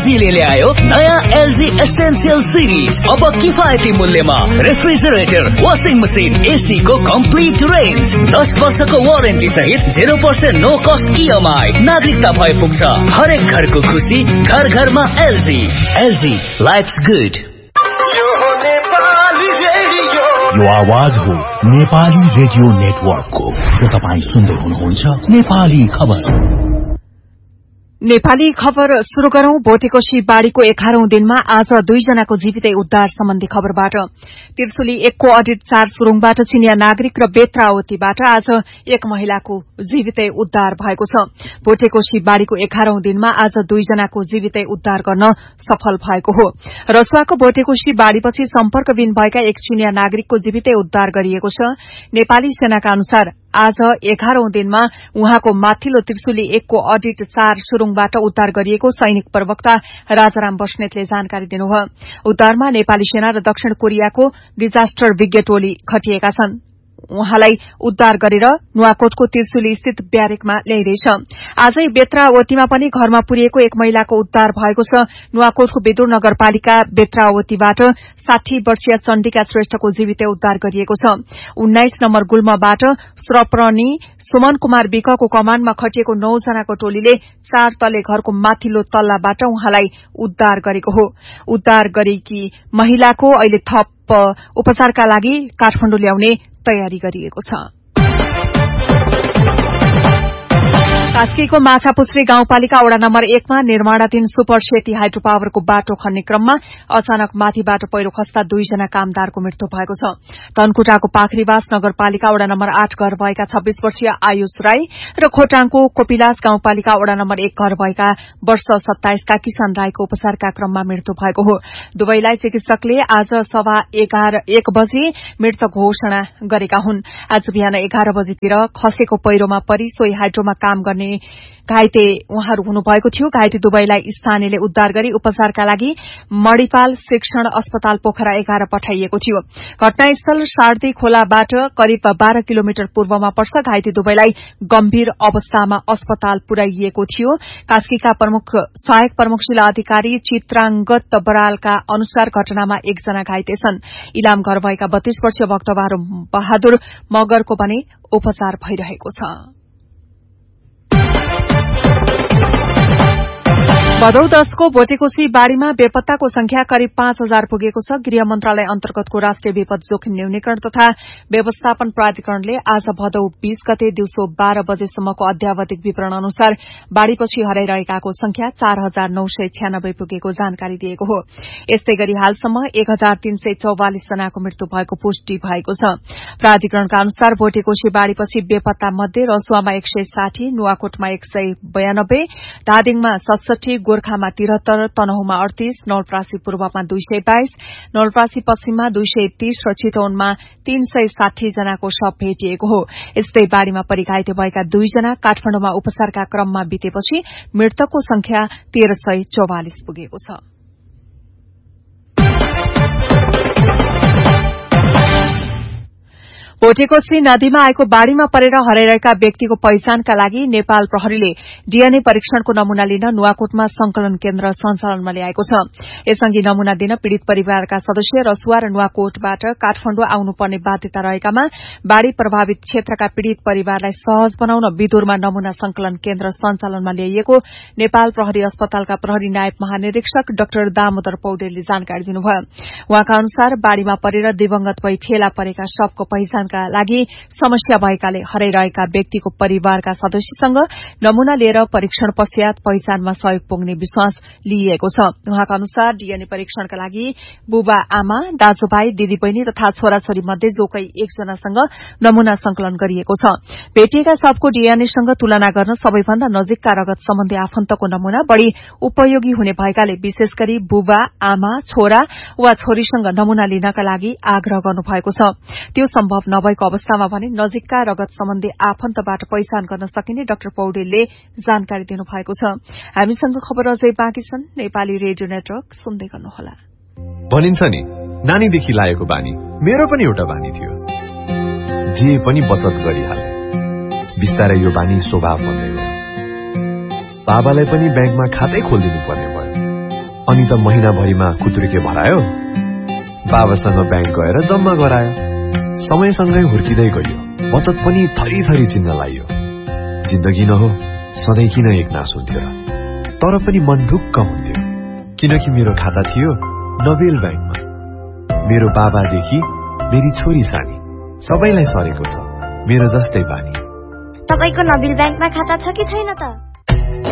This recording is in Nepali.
एलजीले ल्यायो नयाँ एलजी एसेन्शियल सिरिज। अब किफायती मूल्यमा रेफ्रिजरेटर, वाशिङ मसिन, एसी को कम्प्लिट रेन्ज, 10 वर्षको वारेन्टी सहित 0% नो कस्ट इएमआई। नागरिकता भए पुग्छ। हरेक घरको खुसी, घर घरमा एलजी। LG, lives good. यो आवाज हो नेपाली रेडियो नेटवर्कको। र तपाईँ सुन्दै हुनुहुन्छ नेपाली खबर। नेपाली खबर शुरू गरौं। भोटेकोशी बाढ़ीको 11औं दिनमा आज 2 जनाको जीवितै उद्धार सम्बन्धी खबरबाट। त्रिशुली 1 को अडिट 4 सुरुङबाट चिनिया नागरिक र बेत्रावतीबाट आज 1 महिलाको जीवितै उद्धार भएको छ। भोटेकोशी बाढ़ीको 11औं दिनमा आज 2 जनाको जीवितै उद्धार गर्न सफल भएको हो। रसुवाको भोटेकोशी बाढ़ीपछि सम्पर्कविहीन भएका 1 चिनिया नागरिकको जीवितै उद्धार गरिएको छ। नेपाली सेनाका अनुसार आज 11औं दिनमा उहाँको माथिल्लो त्रिशुली 1 को अडिट 4 सुरुङबाट उद्धार गरिएको सैनिक प्रवक्ता राजाराम बस्नेतले जानकारी दिनुभयो। उद्धारमा नेपाली सेना र दक्षिण कोरियाको डिजास्टर विज्ञ टोली खटिएका छन्। उहाँलाई उद्धार गरेर नुवाकोटको त्रिशुली स्थित ब्यारेकमा ल्याइदैछ। आजै बेत्रावतीमा पनि घरमा पुरिएको 1 महिलाको उद्धार भएको छ। नुवाकोटको बेदुर नगरपालिका बेत्रावतीबाट 60 वर्षीय चण्डिका श्रेष्ठको जीवितै उद्धार गरिएको छ। 19 नम्बर गुल्मबाट श्रप्रनी सुमन कुमार विकको कमाण्डमा खटिएको 9 जनाको टोलीले 4 तले घरको माथिल्लो तल्लाबाट उहाँलाई उद्धार गरेको हो। उद्धार गरेकी महिलाको अहिले थप उपचारका लागि काठमाडौँ ल्याउने तयारी गरिएको छ। कास्कीको माछापुछ्री गाउँपालिका वडा नम्बर 1 मा निर्माणाधीन सुपर सेती हाइड्रो पावरको बाटो खन्ने क्रममा अचानक माथिबाट पहिरो खस्दा 2 जना कामदारको मृत्यु भएको छ। धनकुटाको पाखरीवास नगरपालिका वडा नम्बर 8 घर भएका 26 वर्षीय आयुष राई र खोटाङको कोपिलास गाउँपालिका वडा नम्बर 1 घर भएका वर्ष 27 का किशन राईको उपचारका क्रममा मृत्यु भएको हो। दुवैलाई चिकित्सकले आज 1:15 बजे मृत घोषणा गरेका हुन्। आज बिहान 11 बजेतिर खसेको पहिरोमा परि सोही हाइड्रोमा काम गर्ने घाइते उहाँहरू हुनुभएको थियो। घाइते दुवैलाई स्थानीयले उद्धार गरी उपचारका लागि मणिपाल शिक्षण अस्पताल पोखरा 11 पठाइएको थियो। घटनास्थल सार्दी खोलाबाट करिब 12 किलोमिटर पूर्वमा पर्छ। घाइते दुवैलाई गम्भीर अवस्थामा अस्पताल पुर्याइएको थियो। कास्कीका सहायक प्रमुख जिल्ला अधिकारी चित्रांगत बरालका अनुसार घटनामा 1 जना घाइते छन्। इलाम घर भएका 32 वर्षीय बहादुर मगरको पनि उपचार भइरहेको छ। भदौ 10 को भोटेकोशी बाढ़ीमा बेपत्ताको संख्या करिब 5000 पुगेको छ। गृह मन्त्रालय अन्तर्गतको राष्ट्रिय विपद जोखिम न्यूनीकरण तथा व्यवस्थापन प्राधिकरणले आज भदौ 20 गते दिउँसो 12 बजेसम्मको अध्यावधिक विवरण अनुसार बाढ़ीपछि हराइरहेकाको संख्या 4996 पुगेको जानकारी दिएको हो। यस्तै गरी हालसम्म 1344 जनाको मृत्यु भएको पुष्टि भएको छ। प्राधिकरणका अनुसार भोटेकोशी बाढ़ीपछि बेपत्ता मध्ये रसुवामा 160, नुवाकोटमा 192, धादिङमा 67, गोर्खामा 73, तनहुमा 38, नवलपरासी पूर्वमा 222, नवलपरासी पश्चिममा 230 र चितवनमा 360 जनाको शव भेटिएको हो। यस्तै बाढ़ीमा परिघाइते भएका 2 जना काठमाडौँमा उपचारका क्रममा बितेपछि मृतकको संख्या 1344 पुगेको छ। भोटेकोशी नदीमा आएको बाढ़ीमा परेर हराइरहेका व्यक्तिको पहिचानका लागि नेपाल प्रहरीले डीएनए परीक्षणको नमूना लिन नुवाकोटमा संकलन केन्द्र सञ्चालनमा ल्याएको छ। यसअघि नमूना दिन पीड़ित परिवारका सदस्य रसुवा र नुवाकोटबाट काठमाडौँ आउनुपर्ने बाध्यता रहेकामा बाढ़ी प्रभावित क्षेत्रका पीड़ित परिवारलाई सहज बनाउन विदुरमा नमूना संकलन केन्द्र सञ्चालनमा ल्याइएको नेपाल प्रहरी अस्पतालका प्रहरी नायब महानिरीक्षक डाक्टर दामोदर पौडेलले जानकारी दिनुभयो। उहाँका अनुसार बाढ़ीमा परेर दिवंगत भई फेला परेका शवको पहिचानका लागि समस्या भएकाले हराइरहेका व्यक्तिको परिवारका सदस्यसँग नमूना लिएर परीक्षण पश्चात पहिचानमा सहयोग पुग्ने विश्वास लिइएको छ। उहाँका अनुसार डीएनए परीक्षणका लागि बुबा आमा, दाजुभाइ, दिदीबहिनी तथा छोराछोरी मध्ये जो कोही 1 जनासँग नमूना संकलन गरिएको छ। भेटिएका शवको डीएनएसँग तुलना गर्न सबैभन्दा नजिकका रगत सम्बन्धी आफन्तको नमूना बढ़ी उपयोगी हुने भएकाले विशेष गरी बुबा, आमा, छोरा वा छोरीसँग नमूना लिनका लागि आग्रह गर्नुभएको छ। त्यो सम्भव नभएको अवस्थामा भने नजिकका रगत सम्बन्धी आफन्तबाट पहिचान गर्न सकिने डाक्टर पौडेलले जानकारी दिनुभएको छ। हामीसँग खबर अझै बाँकी छन्। नेपाली रेडियो नेटवर्क सुन्दै गर्नुहोला। भनिन्छ नि, नानीदेखि लागेको बानी मेरो पनि एउटा बानी थियो। जे पनि बचत गरिहाल्ने। बिस्तारै यो बानी स्वभाव बन्दै गयो। बाबालाई पनि ब्याङ्कमा खातै खोलिदिनु पर्ने भयो। अनि त महिनाभरिमा कुत्रुके भरायो, बाबासँग ब्याङ्क गएर जम्मा गरायो। समयसँगै हुर्किँदै गयो, बचत पनि थरी चिन्न लाइयो। जिन्दगी न हो, सधैँ किन एकनास हुन्थ्यो र? तर पनि मन ढुक्क हुन्थ्यो, किनकि मेरो खाता थियो नोबेल ब्याङ्कमा। मेरो बाबादेखि मेरी छोरी सानी सबैलाई सरेको छ मेरो जस्तै बानी। तपाईको नोबेल ब्याङ्कमा खाता छ कि छैन त?